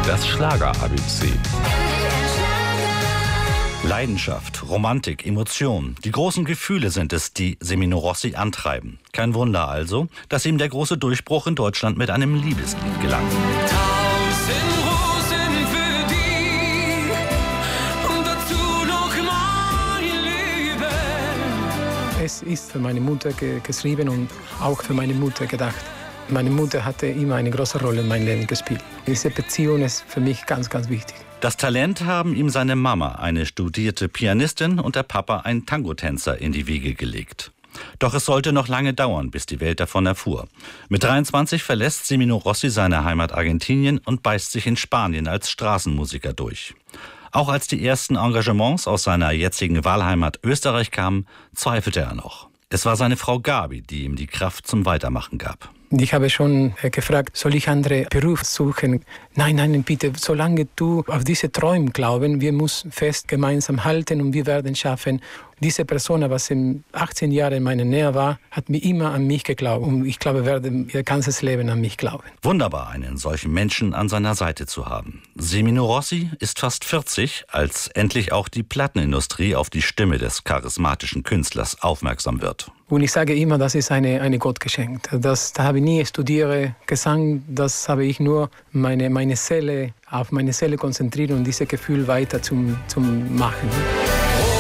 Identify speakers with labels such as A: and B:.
A: Das Schlager-ABC.
B: Leidenschaft, Romantik, Emotion. Die großen Gefühle sind es, die Semino Rossi antreiben. Kein Wunder also, dass ihm der große Durchbruch in Deutschland mit einem Liebeslied gelang.
C: 1000 Rosen für dich und dazu noch meine Liebe.
D: Es ist für meine Mutter geschrieben und auch für meine Mutter gedacht. Meine Mutter hatte immer eine große Rolle in meinem Leben gespielt. Diese Beziehung ist für mich ganz, ganz wichtig.
B: Das Talent haben ihm seine Mama, eine studierte Pianistin, und der Papa, ein Tangotänzer, in die Wiege gelegt. Doch es sollte noch lange dauern, bis die Welt davon erfuhr. Mit 23 verlässt Semino Rossi seine Heimat Argentinien und beißt sich in Spanien als Straßenmusiker durch. Auch als die ersten Engagements aus seiner jetzigen Wahlheimat Österreich kamen, zweifelte er noch. Es war seine Frau Gabi, die ihm die Kraft zum Weitermachen gab.
D: Ich habe schon gefragt, soll ich andere Berufe suchen? Nein, bitte, solange du auf diese Träume glauben, wir müssen fest gemeinsam halten und wir werden schaffen. Diese Person, was 18 Jahre in meiner Nähe war, hat mir immer an mich geglaubt. Und ich glaube, werde ihr ganzes Leben an mich glauben.
B: Wunderbar, einen solchen Menschen an seiner Seite zu haben. Semino Rossi ist fast 40, als endlich auch die Plattenindustrie auf die Stimme des charismatischen Künstlers aufmerksam wird.
D: Und ich sage immer, das ist eine Gottgeschenk. Da habe ich nie studiert Gesang, das habe ich nur meine Seele, auf meine Seele konzentriert und dieses Gefühl weiter zum machen.